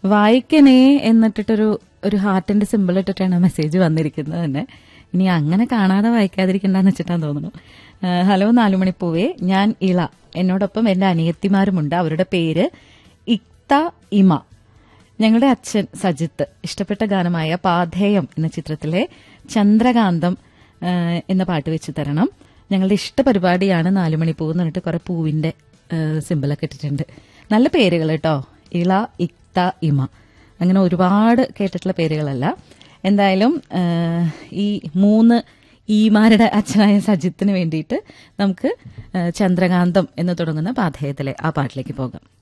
വായിക്കണേ എന്നിട്ടിട്ടൊരു ഹാർട്ടിന്റെ സിമ്പിൾ ഇട്ടിട്ടാണ് മെസ്സേജ് വന്നിരിക്കുന്നത് തന്നെ. ഇനി അങ്ങനെ കാണാതെ വായിക്കാതിരിക്കണ്ടെന്ന് വെച്ചിട്ടാന്ന് തോന്നുന്നു. ഹലോ 4 മണിപ്പൂവേ, ഞാൻ ഇള. എന്നോടൊപ്പം എന്റെ അനിയത്തിമാരുമുണ്ട്. അവരുടെ പേര് ഇക്ത, ഇമ. ഞങ്ങളുടെ അച്ഛൻ സജിത്ത് ഇഷ്ടപ്പെട്ട ഗാനമായ പാഥേയം എന്ന ചിത്രത്തിലെ ചന്ദ്രകാന്തം എന്ന പാട്ട് വെച്ച് തരണം. ഞങ്ങളുടെ ഇഷ്ട പരിപാടിയാണ് 4 മണിപ്പൂവ് എന്ന് പറഞ്ഞിട്ട് കുറെ പൂവിന്റെ സിമ്പിളൊക്കെ ഇട്ടിട്ടുണ്ട്. നല്ല പേരുകൾ കേട്ടോ, ഇള, ഇക്ത, ഇമ. അങ്ങനെ ഒരുപാട് കേട്ടിട്ടുള്ള പേരുകളല്ല. എന്തായാലും ഈ 3 ഈമാരുടെ അച്ഛനായ സജിത്തിന് വേണ്ടിയിട്ട് നമുക്ക് ചന്ദ്രകാന്തം എന്ന് തുടങ്ങുന്ന പാഥേയത്തിലെ ആ പാട്ടിലേക്ക് പോകാം.